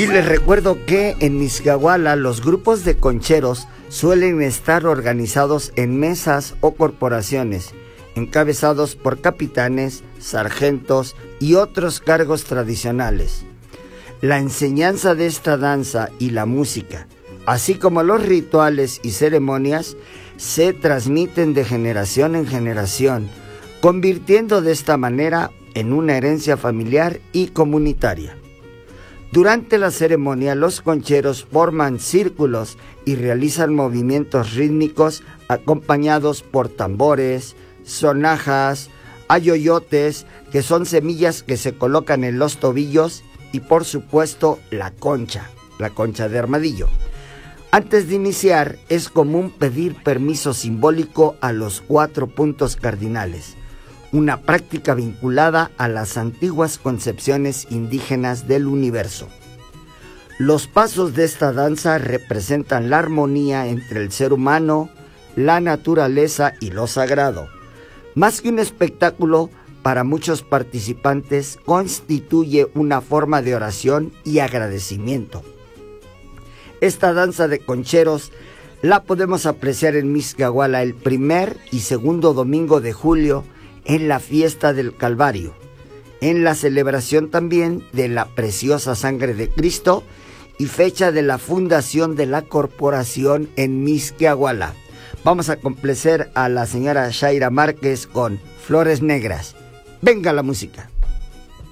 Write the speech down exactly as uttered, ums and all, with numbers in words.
les recuerdo que en Mixquiahuala los grupos de concheros suelen estar organizados en mesas o corporaciones, encabezados por capitanes, sargentos y otros cargos tradicionales. La enseñanza de esta danza y la música, así como los rituales y ceremonias, se transmiten de generación en generación, convirtiendo de esta manera en una herencia familiar y comunitaria. Durante la ceremonia, los concheros forman círculos y realizan movimientos rítmicos acompañados por tambores, sonajas, ayoyotes, que son semillas que se colocan en los tobillos, y por supuesto la concha, la concha de armadillo. Antes de iniciar, es común pedir permiso simbólico a los cuatro puntos cardinales, una práctica vinculada a las antiguas concepciones indígenas del universo. Los pasos de esta danza representan la armonía entre el ser humano, la naturaleza y lo sagrado. Más que un espectáculo, para muchos participantes constituye una forma de oración y agradecimiento. Esta danza de concheros la podemos apreciar en Mixquiahuala el primer y segundo domingo de julio en la fiesta del Calvario, en la celebración también de la preciosa sangre de Cristo y fecha de la fundación de la corporación en Mixquiahuala. Vamos a complacer a la señora Shaira Márquez con Flores Negras. Venga la música.